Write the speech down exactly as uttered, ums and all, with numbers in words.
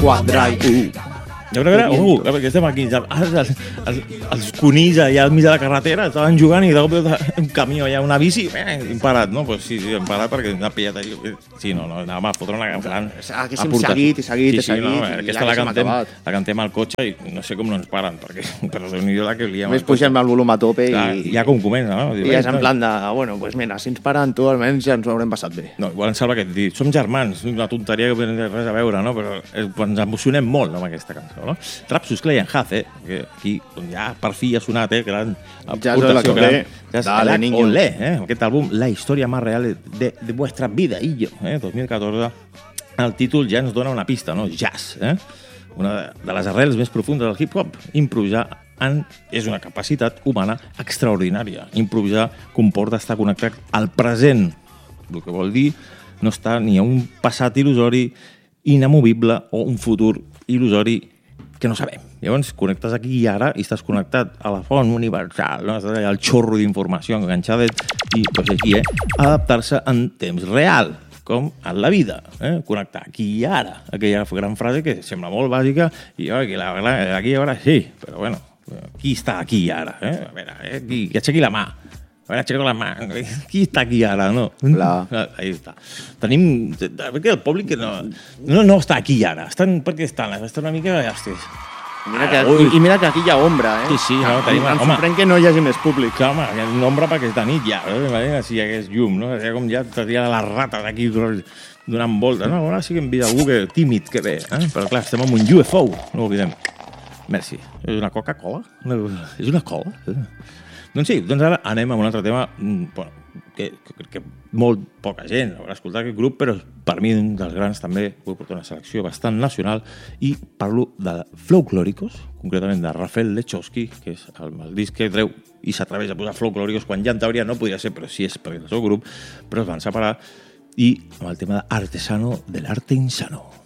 Quadrant. Jo crec que era, uh, perquè estem aquí, els, els, els, els conills allà al mig de la carretera estaven jugant i de cop un camió allà, una bici, eh, hem parat, no? Pues sí, sí, hem parat perquè m'ha pillat allà. Sí, no, no, anàvem a fotre una gran... Haguéssim seguit i seguit i sí, sí, seguit no, i aquesta la cantem, la cantem al cotxe i no sé com no ens paren, perquè però Déu-n'hi-do la que liem. Més pugem el volum a tope Clar, i... ja com comença, no? I ja és en plan de, bueno, pues mira, si ens paren tu, almenys ja ens ho haurem passat bé. No, igual ens salva aquest dit. Som germans, una tonteria que no té res a veure, no? Però ens emocionem molt amb aquesta cançó, no? Trapsus Clay and Hath, eh? Que aquí ja per fi ha sonat, eh? Gran aportació, gran... Dale, niño. Olé, eh? Aquest àlbum, La història més real de, de vuestra vida, i jo, eh? dos mil catorze. El títol ja ens dona una pista, no? Jazz, eh? Una de les arrels més profundes del hip-hop. Improvisar en... és una capacitat humana extraordinària. Improvisar comporta estar connectat al present, el que vol dir no estar ni a un passat il·lusori inamovible o un futur il·lusori que no sabem. Llavors, connectes aquí i ara i estàs connectat a la font universal, no? Estàs allà al xorro d'informació enganxadet i, doncs aquí, eh? Adaptar-se en temps real, com en la vida, eh? Connectar aquí i ara. Aquella gran frase que sembla molt bàsica i oh, aquí, la, aquí i ara sí, però bueno, qui està aquí i ara? Eh? A veure, eh? Qui, que aixequi la mà. A veure, aixeca la mà. Qui està aquí ara, no? Clar. Ahí està. Tenim... Perquè el públic que no, no, no està aquí ara. Estan, per què estan? Estan una mica... Hòsties. Mira que, i, I mira que aquí hi ha ombra, eh? Sí, sí. No, tenim, em sorprèn que no hi hagi més públic. Clar, home, hi ha una ombra perquè és de nit ja. Eh? Si hi hagués llum, no? Ja com ja tenia les rates aquí donant voltes. No, ara sí que hem vist algú que, tímid que ve. Eh? Però clar, estem amb un U F O. No ho oblidem. Merci. És una Coca-Cola? És una cola? Doncs sí, doncs ara anem a un altre tema bueno, que crec que molt poca gent haurà escoltat aquest grup, però per mi un dels grans també, vull portar una selecció bastant nacional i parlo de Folklóricos, concretament de Rafael Lechowski, que és el, el disc que treu i s'atreveix a posar Folklóricos quan ja en teoria no podria ser, però sí és perquè és el seu grup, però es van separar i amb el tema d'Artesano del Arte Insano.